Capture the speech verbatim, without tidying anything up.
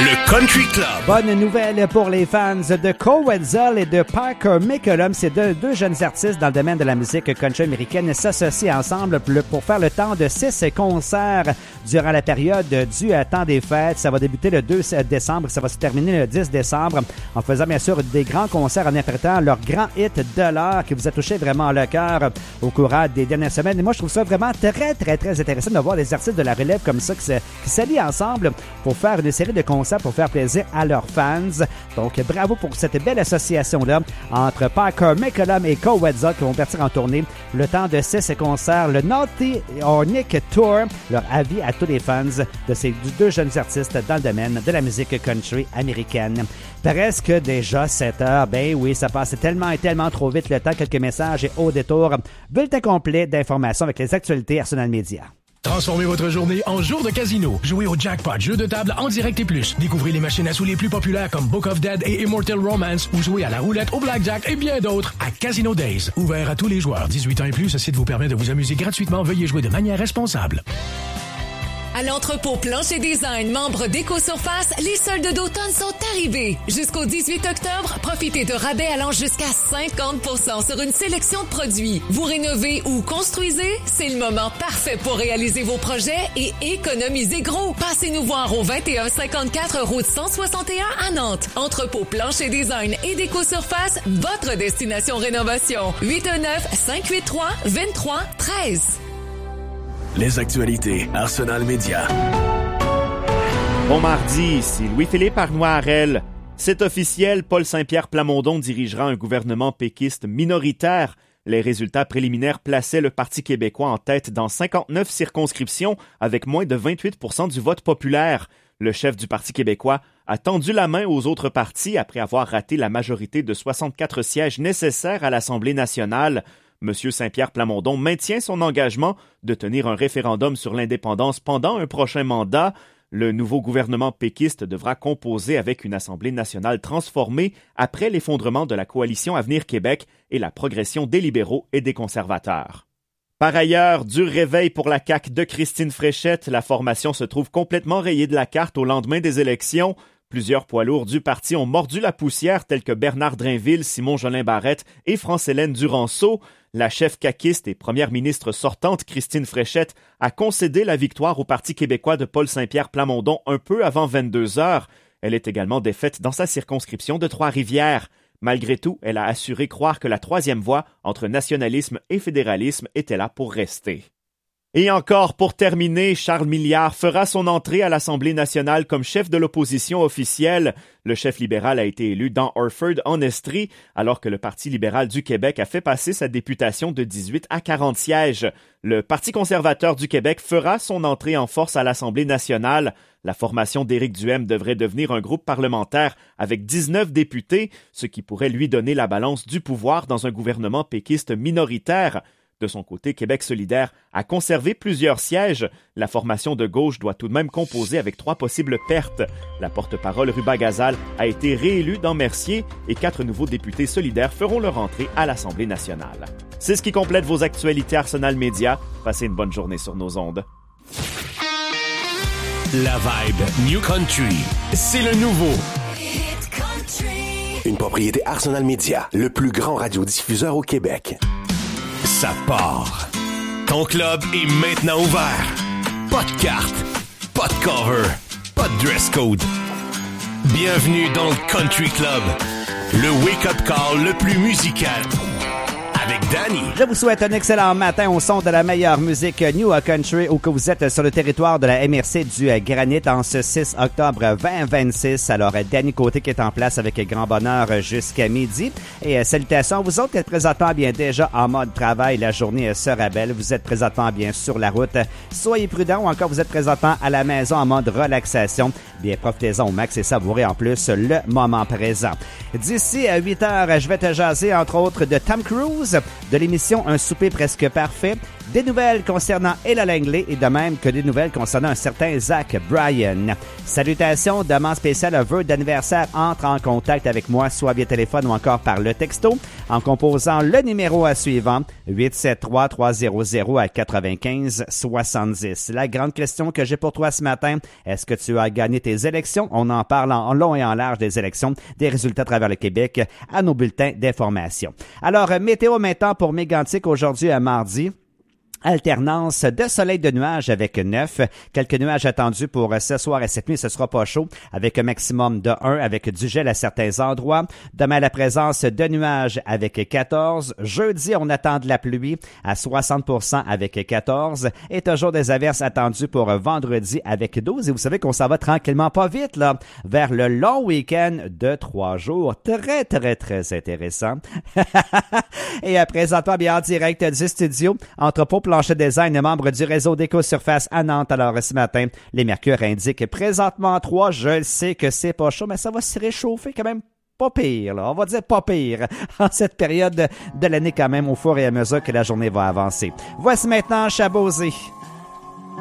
Le Country Club. Bonne nouvelle pour les fans de Cole Wetzel et de Parker McCollum. Ces deux, deux jeunes artistes dans le domaine de la musique country américaine s'associent ensemble pour faire le temps de six concerts durant la période du temps des fêtes. Ça va débuter le deux décembre, ça va se terminer le dix décembre en faisant bien sûr des grands concerts, en interprétant leur grand hit de l'heure qui vous a touché vraiment le cœur au courant des dernières semaines. Et moi, je trouve ça vraiment très, très, très intéressant de voir des artistes de la relève comme ça qui, se, qui s'allient ensemble pour faire une série de concerts pour faire plaisir à leurs fans. Donc, bravo pour cette belle association-là entre Parker McCollum et Cole Wetzel qui vont partir en tournée le temps de six concerts. Le Naughty or Nick Tour, leur avis à tous les fans de ces deux jeunes artistes dans le domaine de la musique country américaine. Presque déjà sept heures. Ben oui, ça passe tellement et tellement trop vite le temps. Quelques messages et au détour. Bulletin complet d'informations avec les actualités Arsenal Media. Transformez votre journée en jour de casino. Jouez au jackpot, jeu de table en direct et plus. Découvrez les machines à sous les plus populaires comme Book of Dead et Immortal Romance ou jouez à la roulette, au blackjack et bien d'autres à Casino Days. Ouvert à tous les joueurs. dix-huit ans et plus, ce site vous permet de vous amuser gratuitement. Veuillez jouer de manière responsable. À l'entrepôt Plancher Design, membre d'Éco-Surface, les soldes d'automne sont arrivés. Jusqu'au dix-huit octobre, profitez de rabais allant jusqu'à cinquante pour cent sur une sélection de produits. Vous rénovez ou construisez? C'est le moment parfait pour réaliser vos projets et économiser gros. Passez nous voir au vingt et un cinquante-quatre route cent soixante et un à Nantes. Entrepôt Plancher Design et d'Éco-Surface, votre destination rénovation. huit un neuf, cinq huit trois, deux trois un trois. Les actualités Arsenal Media. Bon mardi, ici Louis-Philippe Arnois-Harel. C'est officiel, Paul Saint-Pierre Plamondon dirigera un gouvernement péquiste minoritaire. Les résultats préliminaires plaçaient le Parti québécois en tête dans cinquante-neuf circonscriptions avec moins de vingt-huit pour cent du vote populaire. Le chef du Parti québécois a tendu la main aux autres partis après avoir raté la majorité de soixante-quatre sièges nécessaires à l'Assemblée nationale. M. Saint-Pierre Plamondon maintient son engagement de tenir un référendum sur l'indépendance pendant un prochain mandat. Le nouveau gouvernement péquiste devra composer avec une Assemblée nationale transformée après l'effondrement de la coalition Avenir Québec et la progression des libéraux et des conservateurs. Par ailleurs, dur réveil pour la C A Q de Christine Fréchette. La formation se trouve complètement rayée de la carte au lendemain des élections. Plusieurs poids lourds du parti ont mordu la poussière, tels que Bernard Drainville, Simon Jolin Barrette et France-Hélène Duranceau. La chef caquiste et première ministre sortante Christine Fréchette a concédé la victoire au Parti québécois de Paul Saint-Pierre Plamondon un peu avant vingt-deux heures. Elle est également défaite dans sa circonscription de Trois-Rivières. Malgré tout, elle a assuré croire que la troisième voie entre nationalisme et fédéralisme était là pour rester. Et encore, pour terminer, Charles Milliard fera son entrée à l'Assemblée nationale comme chef de l'opposition officielle. Le chef libéral a été élu dans Orford, en Estrie, alors que le Parti libéral du Québec a fait passer sa députation de dix-huit à quarante sièges. Le Parti conservateur du Québec fera son entrée en force à l'Assemblée nationale. La formation d'Éric Duhaime devrait devenir un groupe parlementaire avec dix-neuf députés, ce qui pourrait lui donner la balance du pouvoir dans un gouvernement péquiste minoritaire. De son côté, Québec solidaire a conservé plusieurs sièges. La formation de gauche doit tout de même composer avec trois possibles pertes. La porte-parole Ruba Gazal a été réélue dans Mercier et quatre nouveaux députés solidaires feront leur entrée à l'Assemblée nationale. C'est ce qui complète vos actualités Arsenal Media. Passez une bonne journée sur nos ondes. La vibe New Country, c'est le nouveau. Hit Country. Une propriété Arsenal Media, le plus grand radiodiffuseur au Québec. Ça part. Ton club est maintenant ouvert. Pas de carte, pas de cover, pas de dress code. Bienvenue dans le Country Club, le wake-up call le plus musical. Avec Danny. Je vous souhaite un excellent matin au son de la meilleure musique New Country où que vous êtes sur le territoire de la M R C du Granit en ce six octobre vingt vingt-six. Alors, Danny Côté qui est en place avec grand bonheur jusqu'à midi. Et euh, salutations à vous autres qui êtes présentement bien déjà en mode travail. La journée sera belle. Vous êtes présentement bien sur la route. Soyez prudents ou encore vous êtes présentement à la maison en mode relaxation. Bien, profitez-en au max et savourez en plus le moment présent. D'ici à huit heures, je vais te jaser entre autres de Tom Cruise, de l'émission Un souper presque parfait Des nouvelles concernant Ella Langley et de même que des nouvelles concernant un certain Zach Bryan. Salutations, demande spéciale, vœux d'anniversaire, entre en contact avec moi, soit via téléphone ou encore par le texto, en composant le numéro à suivant, huit sept trois, trois zéro zéro à quatre-vingt-quinze soixante-dix. La grande question que j'ai pour toi ce matin, est-ce que tu as gagné tes élections? On en parle en long et en large des élections, des résultats à travers le Québec, à nos bulletins d'information. Alors, météo maintenant pour Mégantic aujourd'hui à mardi. Alternance de soleil de nuages avec neuf. Quelques nuages attendus pour ce soir et cette nuit. Ce sera pas chaud avec un maximum de un avec du gel à certains endroits. Demain, la présence de nuages avec quatorze. Jeudi, on attend de la pluie à soixante pour cent avec quatorze. Et toujours des averses attendues pour vendredi avec douze. Et vous savez qu'on s'en va tranquillement pas vite, là, vers le long week-end de trois jours. Très, très, très intéressant. Et à présentement, bien en direct du studio, Entrepôt Plancher Design, membre du réseau d'Éco-Surface à Nantes. Alors, ce matin, les mercures indiquent présentement trois. Je le sais que c'est pas chaud, mais ça va se réchauffer quand même pas pire, là. On va dire pas pire en cette période de l'année quand même, au fur et à mesure que la journée va avancer. Voici maintenant Chabosé.